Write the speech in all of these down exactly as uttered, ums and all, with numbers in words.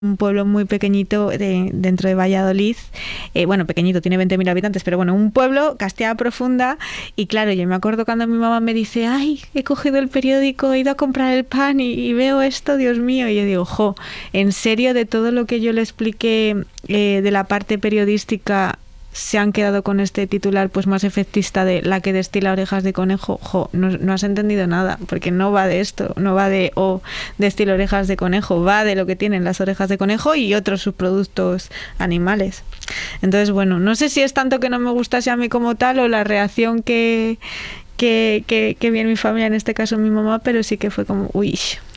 un pueblo muy pequeñito de, dentro de Valladolid, eh, bueno, pequeñito, tiene veinte mil habitantes, pero bueno, un pueblo, Castilla Profunda, y claro, yo me acuerdo cuando mi mamá me dice, ay, he cogido el periódico, he ido a comprar el pan y, y veo esto, Dios mío, y yo digo, jo, en serio, de todo lo que yo le expliqué eh, de la parte periodística, se han quedado con este titular pues más efectista de la que destila orejas de conejo. Jo, no, no has entendido nada, porque no va de esto, no va de o oh, destila orejas de conejo, va de lo que tienen las orejas de conejo y otros subproductos animales. Entonces, bueno, no sé si es tanto que no me gustase a mí como tal o la reacción que que, que, que vi en mi familia, en este caso mi mamá, pero sí que fue como, uy.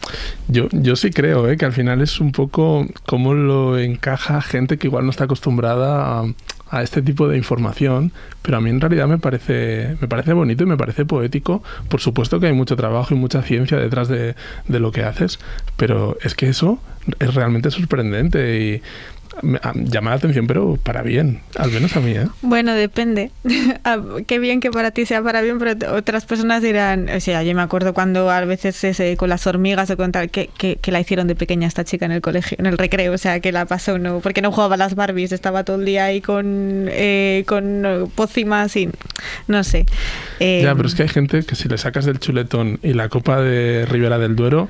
Yo, yo sí creo ¿eh? que al final es un poco cómo lo encaja gente que igual no está acostumbrada a, a este tipo de información, pero a mí en realidad me parece, me parece bonito y me parece poético. Por supuesto que hay mucho trabajo y mucha ciencia detrás de, de lo que haces, pero es que eso es realmente sorprendente y me llama la atención, pero para bien, al menos a mí, ¿eh? Bueno, depende. Qué bien que para ti sea para bien, pero otras personas dirán, o sea, yo me acuerdo cuando a veces ese, con las hormigas o con tal, que, que, que la hicieron de pequeña esta chica en el colegio, en el recreo, o sea, que la pasó, no, porque no jugaba a las Barbies, estaba todo el día ahí con, eh, con pócimas y no sé. Eh, ya, pero es que hay gente que si le sacas del chuletón y la copa de Ribera del Duero,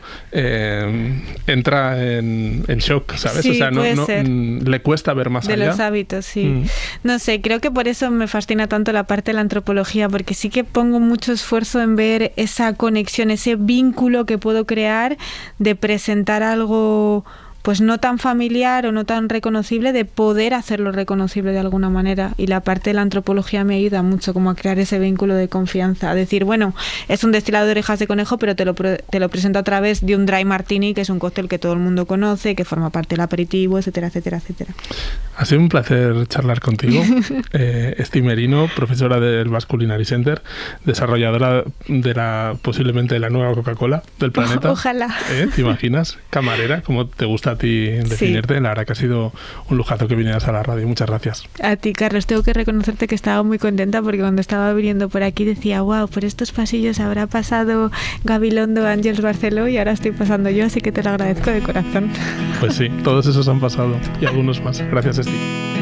eh, entra en, en shock, ¿sabes? Sí, o sea, no, puede no ser. Le cuesta ver más de allá. De los hábitos, sí. Mm. No sé, creo que por eso me fascina tanto la parte de la antropología, porque sí que pongo mucho esfuerzo en ver esa conexión, ese vínculo que puedo crear de presentar algo pues no tan familiar o no tan reconocible, de poder hacerlo reconocible de alguna manera. Y la parte de la antropología me ayuda mucho como a crear ese vínculo de confianza, a decir, bueno, es un destilado de orejas de conejo, pero te lo, te lo presento a través de un dry martini, que es un cóctel que todo el mundo conoce, que forma parte del aperitivo, etcétera, etcétera, etcétera. Ha sido un placer charlar contigo. eh, Esti Merino, profesora del Basque Culinary Center, desarrolladora de la posiblemente la nueva Coca-Cola del planeta. Ojalá. ¿Eh? ¿Te imaginas? Camarera, como te gusta a ti definirte. Sí. La verdad que ha sido un lujazo que vinieras a la radio. Muchas gracias. A ti, Carlos. Tengo que reconocerte que estaba muy contenta porque cuando estaba viniendo por aquí decía, wow, por estos pasillos habrá pasado Gabilondo, Ángeles Barceló y ahora estoy pasando yo, así que te lo agradezco de corazón. Pues sí, todos esos han pasado y algunos más. Gracias, Esti.